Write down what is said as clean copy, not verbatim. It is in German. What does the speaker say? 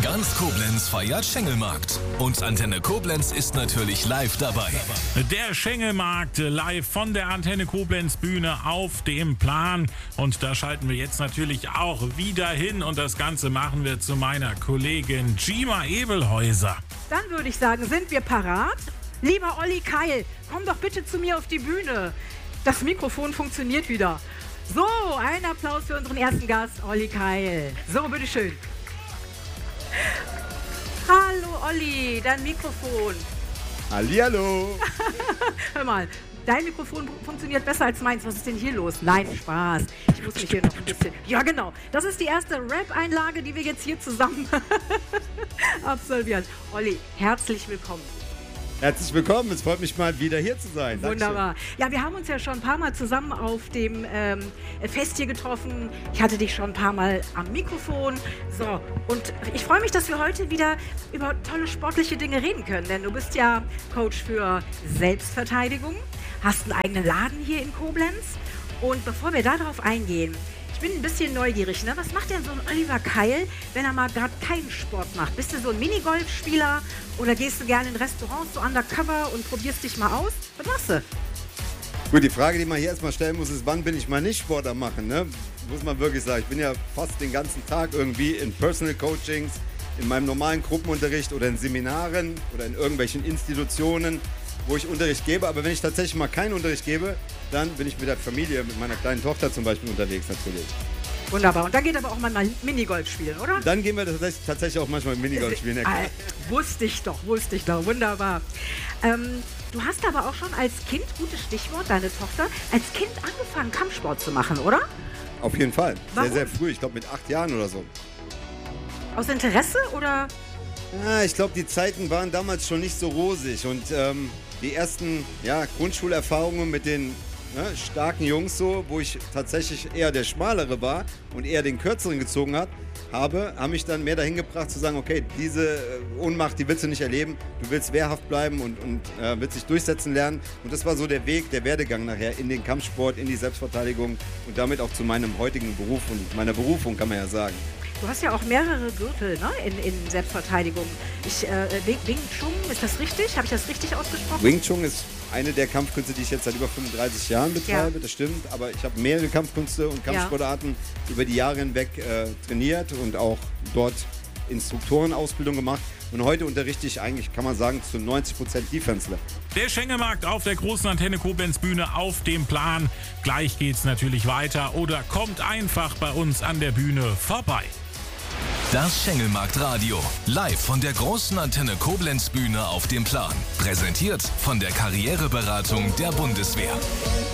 Ganz Koblenz feiert Schengelmarkt. Und Antenne Koblenz ist natürlich live dabei. Der Schengelmarkt live von der Antenne Koblenz Bühne auf dem Plan. Und da schalten wir jetzt natürlich auch wieder hin. Und das Ganze machen wir zu meiner Kollegin Gima Ebelhäuser. Dann würde ich sagen, sind wir parat? Lieber Olli Keil, komm doch bitte zu mir auf die Bühne. Das Mikrofon funktioniert wieder. So, ein Applaus für unseren ersten Gast, Olli Keil. So, bitteschön. Hallo Olli, dein Mikrofon. Hallihallo. Hör mal, dein Mikrofon funktioniert besser als meins. Was ist denn hier los? Nein, Spaß. Ich muss mich hier noch ein bisschen... Ja, genau. Das ist die erste Rap-Einlage, die wir jetzt hier zusammen absolvieren. Olli, herzlich willkommen. Herzlich willkommen, es freut mich mal wieder hier zu sein. Wunderbar. Ja, wir haben uns ja schon ein paar Mal zusammen auf dem Fest hier getroffen. Ich hatte dich schon ein paar Mal am Mikrofon. So, und ich freue mich, dass wir heute wieder über tolle sportliche Dinge reden können. Denn du bist ja Coach für Selbstverteidigung, hast einen eigenen Laden hier in Koblenz. Und bevor wir darauf eingehen, ich bin ein bisschen neugierig, ne? Was macht denn so ein Oliver Keil, wenn er mal gerade keinen Sport macht? Bist du so ein Minigolfspieler oder gehst du gerne in Restaurants so undercover und probierst dich mal aus? Was machst du? Gut, die Frage, die man hier erstmal stellen muss, ist, wann bin ich mal nicht Sport am machen? Ne? Muss man wirklich sagen. Ich bin ja fast den ganzen Tag irgendwie in Personal Coachings, in meinem normalen Gruppenunterricht oder in Seminaren oder in irgendwelchen Institutionen, wo ich Unterricht gebe. Aber wenn ich tatsächlich mal keinen Unterricht gebe, dann bin ich mit der Familie, mit meiner kleinen Tochter zum Beispiel unterwegs natürlich. Wunderbar. Und dann geht aber auch mal Minigolf spielen, oder? Dann gehen wir tatsächlich auch manchmal Minigolf spielen. Ja, klar. Wusste ich doch. Wunderbar. Du hast aber auch schon als Kind, gutes Stichwort, deine Tochter, als Kind angefangen, Kampfsport zu machen, oder? Auf jeden Fall. Warum? Sehr, sehr früh. Ich glaube mit 8 Jahren oder so. Aus Interesse oder? Ja, ich glaube, die Zeiten waren damals schon nicht so rosig. Und die ersten Grundschulerfahrungen mit den starken Jungs so, wo ich tatsächlich eher der Schmalere war und eher den Kürzeren gezogen haben mich dann mehr dahin gebracht zu sagen, okay, diese Ohnmacht, die willst du nicht erleben, du willst wehrhaft bleiben und willst dich durchsetzen lernen. Und das war so der Weg, der Werdegang nachher in den Kampfsport, in die Selbstverteidigung und damit auch zu meinem heutigen Beruf und meiner Berufung, kann man ja sagen. Du hast ja auch mehrere Gürtel, ne, in Selbstverteidigung. Wing Chun, ist das richtig? Habe ich das richtig ausgesprochen? Wing Chun ist eine der Kampfkünste, die ich jetzt seit über 35 Jahren betreibe, das stimmt. Aber ich habe mehrere Kampfkünste und Kampfsportarten über die Jahre hinweg trainiert und auch dort Instruktorenausbildung gemacht. Und heute unterrichte ich eigentlich, kann man sagen, zu 90% Defensler. Der Schengelmarkt auf der großen Antenne Koblenz Bühne auf dem Plan. Gleich geht's natürlich weiter oder kommt einfach bei uns an der Bühne vorbei. Das Schengelmarkt-Radio. Live von der großen Antenne Koblenz Bühne auf dem Plan. Präsentiert von der Karriereberatung der Bundeswehr.